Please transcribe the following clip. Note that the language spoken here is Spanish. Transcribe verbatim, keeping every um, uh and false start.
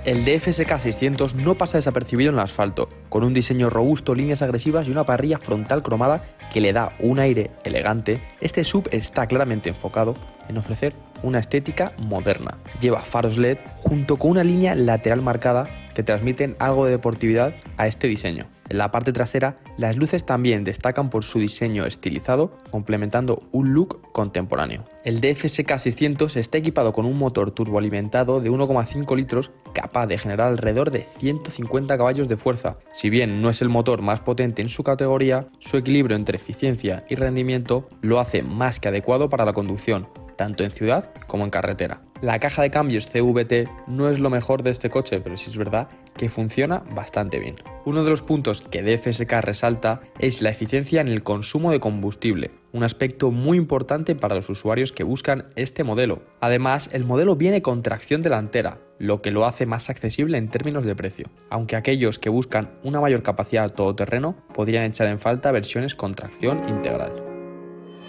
El D F S K seiscientos no pasa desapercibido en el asfalto, con un diseño robusto, líneas agresivas y una parrilla frontal cromada que le da un aire elegante. Este S U V está claramente enfocado en ofrecer una estética moderna. Lleva faros L E D junto con una línea lateral marcada que transmiten algo de deportividad a este diseño. En la parte trasera, las luces también destacan por su diseño estilizado, complementando un look contemporáneo. El D F S K seiscientos está equipado con un motor turboalimentado de uno coma cinco litros capaz de generar alrededor de ciento cincuenta caballos de fuerza. Si bien no es el motor más potente en su categoría, su equilibrio entre eficiencia y rendimiento lo hace más que adecuado para la conducción, tanto en ciudad como en carretera. La caja de cambios C V T no es lo mejor de este coche, pero sí es verdad que funciona bastante bien. Uno de los puntos que D F S K resalta es la eficiencia en el consumo de combustible, un aspecto muy importante para los usuarios que buscan este modelo. Además, el modelo viene con tracción delantera, lo que lo hace más accesible en términos de precio, aunque aquellos que buscan una mayor capacidad todoterreno podrían echar en falta versiones con tracción integral.